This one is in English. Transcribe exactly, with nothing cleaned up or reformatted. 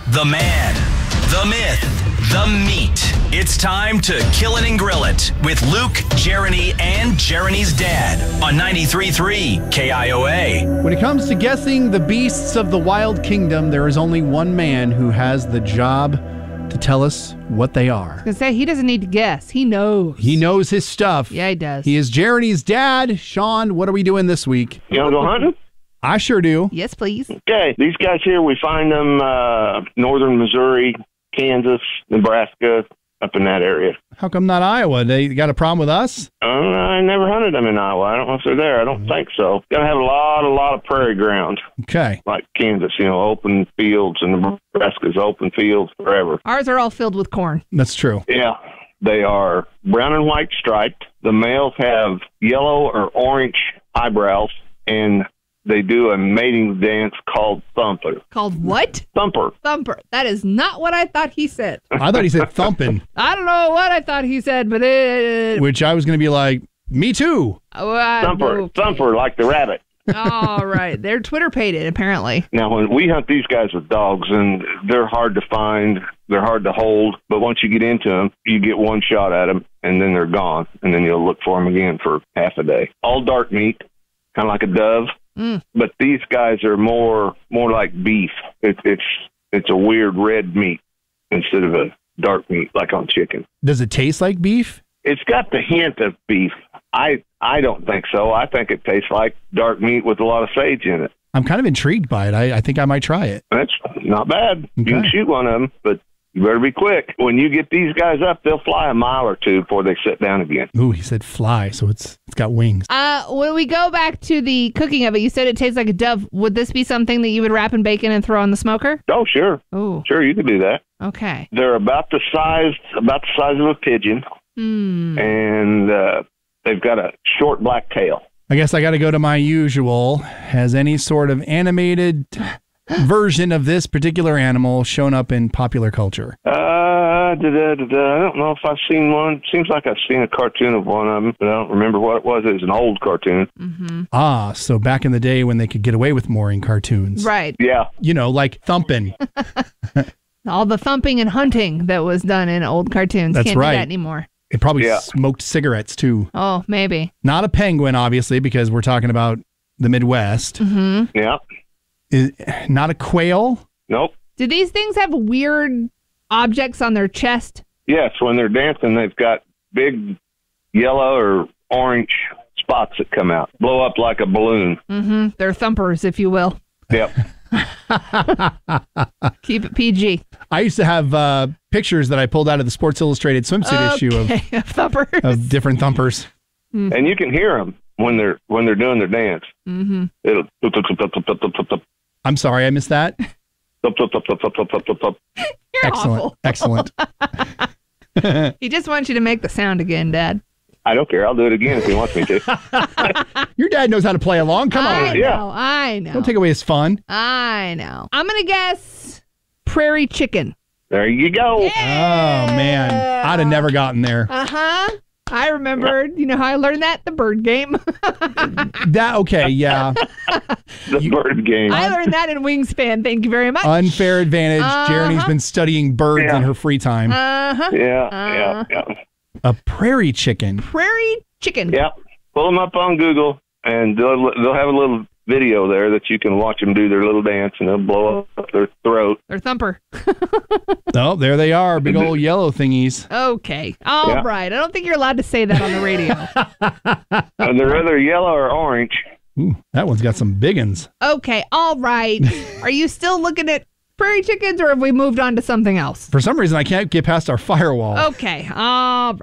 The man, the myth, the meat. It's time to kill it and grill it with Luke, Jeremy, and Jeremy's dad on ninety-three point three K I O A. When it comes to guessing the beasts of the wild kingdom, there is only one man who has the job to tell us what they are. I was gonna say, he doesn't need to guess. He knows. He knows his stuff. Yeah, he does. He is Jeremy's dad. Sean, what are we doing this week? You want to go hunting? I sure do. Yes, please. Okay, these guys here, we find them uh, northern Missouri, Kansas, Nebraska, up in that area. How come not Iowa? They got a problem with us? Uh, I never hunted them in Iowa. I don't know if they're there. I don't think so. Got to have a lot, a lot of prairie ground, Okay. like Kansas, you know, open fields, and Nebraska's open fields forever. Ours are all filled with corn. That's true. Yeah, they are brown and white striped. The males have yellow or orange eyebrows, and they do a mating dance called thumper. Called what? Thumper. Thumper. That is not what I thought he said. I thought he said thumping, I don't know what I thought he said, but it... which I was going to be like, me too. Oh, I- Thumper. okay. Thumper, like the rabbit. All right. They're Twitter-pated, apparently. Now, when we hunt these guys with dogs, and they're hard to find, they're hard to hold, but once you get into them, you get one shot at them, and then they're gone, and then you'll look for them again for half a day. All dark meat, kind of like a dove, Mm. but these guys are more more like beef. It, it's it's a weird red meat instead of a dark meat like on chicken. Does it taste like beef? It's got the hint of beef. I I don't think so. I think it tastes like dark meat with a lot of sage in it. I'm kind of intrigued by it. I, I think I might try it. That's not bad. You can Okay. shoot one of them, but you better be quick. When you get these guys up, they'll fly a mile or two before they sit down again. Ooh, he said fly, so it's it's got wings. Uh, when we go back to the cooking of it, you said it tastes like a dove. Would this be something that you would wrap in bacon and throw on the smoker? Oh, sure. Oh, Sure, you can do that. okay. They're about the size about the size of a pigeon, Hmm. and uh, they've got a short black tail. I guess I got to go to my usual. Has any sort of animated version of this particular animal shown up in popular culture? Uh, da, da, da, da. I don't know if I've seen one. Seems like I've seen a cartoon of one of them, but I don't remember what it was. It was an old cartoon. Mm-hmm. Ah, so back in the day when they could get away with more in cartoons. Right. Yeah. You know, like thumping. All the thumping and hunting that was done in old cartoons. That's Can't right. do that anymore. It probably Yeah. smoked cigarettes too. Oh, maybe. Not a penguin, obviously, because we're talking about the Midwest. Mm-hmm. Yeah. Is, not a quail. Nope. Do these things have weird objects on their chest? Yes, when they're dancing, they've got big yellow or orange spots that come out, blow up like a balloon. Mm-hmm. They're thumpers, if you will. Yep. Keep it P G. I used to have uh, pictures that I pulled out of the Sports Illustrated swimsuit issue of, Okay, thumpers. of different thumpers. And you can hear them when they're when they're doing their dance. Mm-hmm. It'll tup, tup, tup, tup, tup, tup, tup, tup, I'm sorry, I missed that. tup, tup, tup, tup, tup, tup, tup, tup, tup. You're Excellent. awful. Excellent. He just wants you to make the sound again, Dad. I don't care. I'll do it again if he wants me to. Your dad knows how to play along. Come I on. know, Yeah. I know. Don't take away his fun. I know. I'm going to guess prairie chicken. There you go. Oh, man. I'd have never gotten there. Uh-huh. I remembered. You know how I learned that? The bird game. That, okay, yeah. The bird game. I learned that in Wingspan. Thank you very much. Unfair advantage. Uh-huh. Jeremy's been studying birds Yeah. in her free time. Uh-huh. Yeah, Uh. yeah, yeah. A prairie chicken. Prairie chicken. Yeah. Pull them up on Google, and they'll they'll have a little video there that you can watch them do their little dance, and they'll blow up their throat. Or thumper. Oh, there they are. Big old yellow thingies. Okay. All Yeah. right. I don't think you're allowed to say that on the radio. And they're either yellow or orange. Ooh, that one's got some big uns. Okay. All right. Are you still looking at prairie chickens, or have we moved on to something else? For some reason, I can't get past our firewall. Okay. All right.